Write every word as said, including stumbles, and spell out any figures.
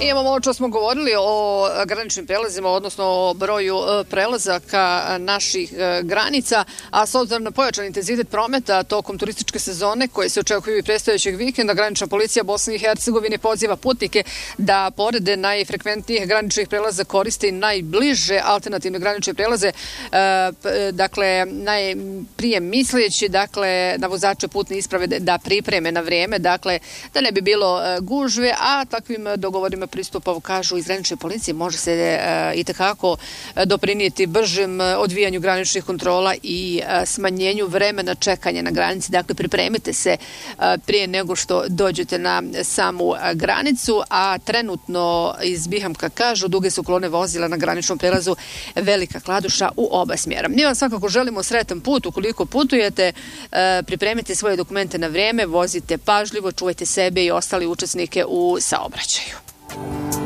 I evo malo što smo govorili o graničnim prelazima, odnosno o broju prelazaka naših granica, a s obzirom na pojačan intenzitet prometa tokom turističke sezone koje se očekuju i predstojećeg vikenda, granična policija Bosne i Hercegovine poziva putnike da pored najfrekventnijih graničnih prelaza koriste i najbliže alternativne granične prelaze, dakle najprije misleći dakle na vozače putne isprave da pripreme na vrijeme, dakle da ne bi bilo gužve, a takvim dogovorima pristupa, kažu iz granične policije, može se e, i takako doprinijeti bržem odvijanju graničnih kontrola i e, smanjenju vremena čekanja na granici. Dakle, pripremite se e, prije nego što dođete na samu granicu, a trenutno iz Bihamka kažu duge su kolone vozila na graničnom prelazu Velika Kladuša u oba smjera. Mi vam svakako želimo sretan put ukoliko putujete, e, pripremite svoje dokumente na vrijeme, vozite pažljivo, čuvajte sebe i ostali učesnike u saobraćaju.